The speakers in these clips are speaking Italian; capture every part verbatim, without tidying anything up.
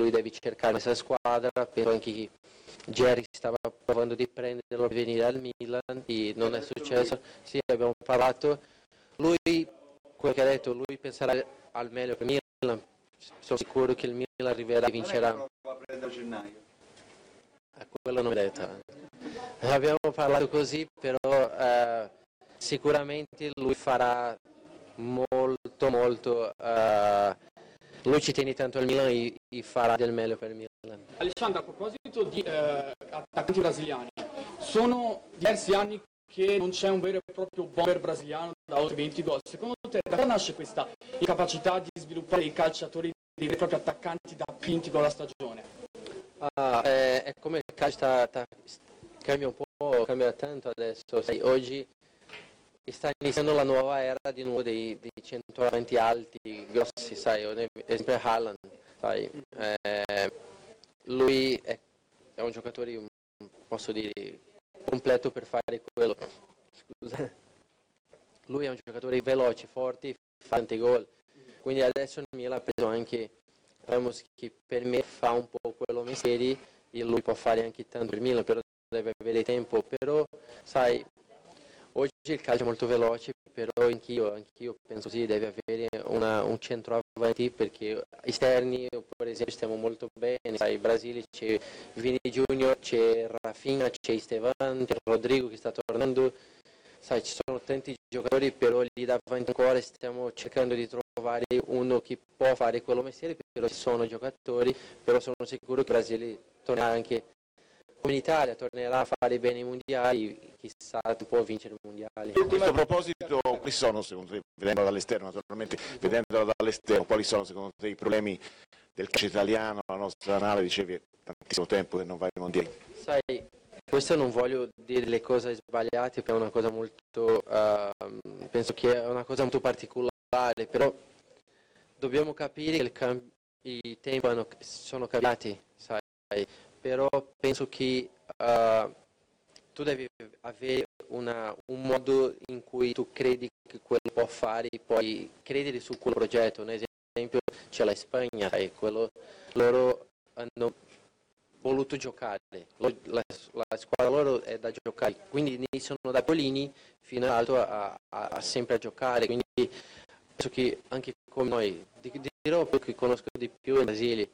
lui deve cercare questa squadra, penso anche che Jerry stava provando di prenderlo a venire al Milan e non è successo, sì abbiamo parlato, lui, quello che ha detto, lui penserà al meglio per Milan, sono sicuro che il Milan arriverà e vincerà. Non è che prova a prendere a gennaio. Eh, quello non mi ha detto. Abbiamo parlato così, però eh, sicuramente lui farà molto molto, eh, lui ci tiene tanto al Milan e, e farà del meglio per il Milan. Alessandro, a proposito di eh, attaccanti brasiliani, sono diversi anni che non c'è un vero e proprio bomber brasiliano da oltre venti gol. Secondo te da dove nasce questa incapacità di sviluppare i calciatori, dei veri e propri attaccanti da venti gol a stagione? Ah, è, è come il calcio sta, sta, cambia un po', cambia tanto adesso. Sai, oggi sta iniziando la nuova era di nuovo dei, dei centravanti alti, grossi, sai, esempio Haaland, sai, eh, lui è, è un giocatore, posso dire, completo per fare quello. Scusa. Lui è un giocatore veloce, forte, fa tanti gol, quindi adesso il Milan ha preso anche Ramos che per me fa un po' quello mestiere e lui può fare anche tanto per il Milan, però deve avere tempo, però sai, oggi il calcio è molto veloce, però anch'io, anch'io penso sì, deve avere una, un centroavanti perché esterni, per esempio, stiamo molto bene, sai, in Brasile c'è Vini Junior, c'è Rafinha, c'è Esteban, c'è Rodrigo che sta tornando, sai, ci sono tanti giocatori, però lì davanti ancora stiamo cercando di trovare uno che può fare quello mestiere, però ci sono giocatori, però sono sicuro che il Brasile tornerà anche come in Italia, tornerà a fare bene i mondiali, chissà può vincere i mondiali. A questo proposito, quali sono secondo te, vedendo dall'esterno naturalmente, vedendolo dall'esterno, quali sono secondo te i problemi del calcio italiano, la nostra nave, dicevi è tantissimo tempo che non va ai mondiali? Sai, questo non voglio dire le cose sbagliate, perché è una cosa molto, uh, penso che è una cosa molto particolare, però dobbiamo capire che il cam- i tempi hanno, sono cambiati, sai, però penso che uh, tu devi avere una, un modo in cui tu credi che quello può fare, poi credere su quel progetto. Un esempio c'è la Spagna, sai, quello, loro hanno voluto giocare, la, la squadra loro è da giocare, quindi iniziano da Polini fino all'alto a, a, a sempre a giocare, quindi penso che anche come noi, dirò che conosco di più in Brasile,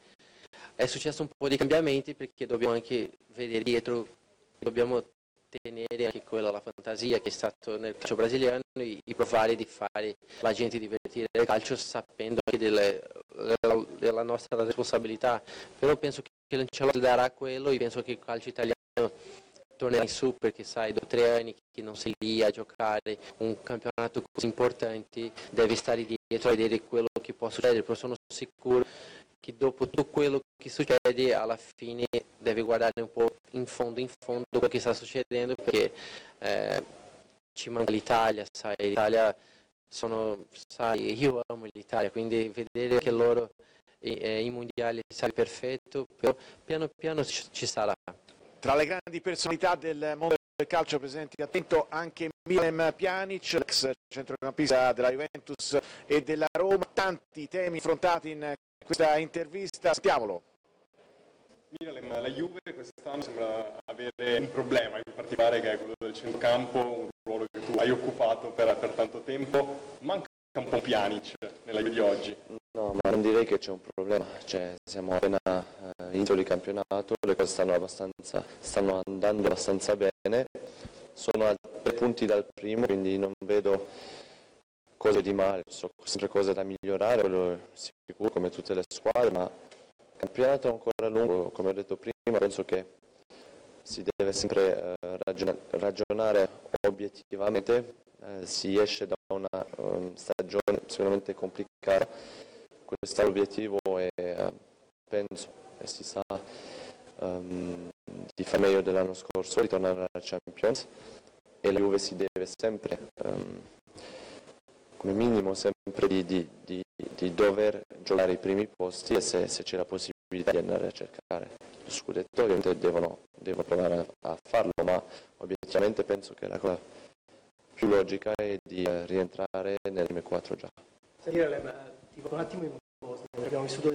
è successo un po' di cambiamenti perché dobbiamo anche vedere dietro, dobbiamo tenere anche quella la fantasia che è stato nel calcio brasiliano e, e provare di fare la gente divertire nel calcio sapendo anche delle, della, della nostra responsabilità, però penso che L'Ancelotti darà quello e penso che il calcio italiano tornerà in su perché sai, dopo tre anni che non sei lì a giocare un campionato così importante devi stare dietro a vedere quello che può succedere, però sono sicuro che dopo tutto quello che succede alla fine devi guardare un po' in fondo in fondo quello che sta succedendo perché eh, ci manca l'Italia, sai, l'Italia sono, sai, io amo l'Italia, quindi vedere che loro eh, i mondiali sarà perfetto, però piano piano ci sarà. Tra le grandi personalità del mondo del calcio presenti attento anche Milem Pjanic, l'ex centrocampista della Juventus e della Roma, tanti temi affrontati in questa intervista, sentiamolo. Miralem, la Juve quest'anno sembra avere un problema in particolare che è quello del centrocampo, un ruolo che tu hai occupato per, per tanto tempo, manca un po' Pjanic nella Juve di oggi. No, ma non direi che c'è un problema, cioè, siamo appena eh, inizio di campionato, le cose stanno, abbastanza, stanno andando abbastanza bene, sono a tre punti dal primo, quindi non vedo cose di male, so sempre cose da migliorare, quello sicuro come tutte le squadre, ma il campionato è ancora lungo, come ho detto prima, penso che si deve sempre eh, ragiona- ragionare obiettivamente, eh, si esce da una um, stagione sicuramente complicata. Questo è l'obiettivo e eh, penso e si sa um, di fare meglio dell'anno scorso, ritornare alla Champions e la Juve si deve sempre, um, come minimo, sempre di, di, di, di dover giocare i primi posti e se, se c'è la possibilità di andare a cercare lo scudetto ovviamente devono, devono provare a, a farlo, ma obiettivamente penso che la cosa più logica è di eh, rientrare nelle prime quattro già. Salire, ti porto un attimo in Bosnia, perché abbiamo vissuto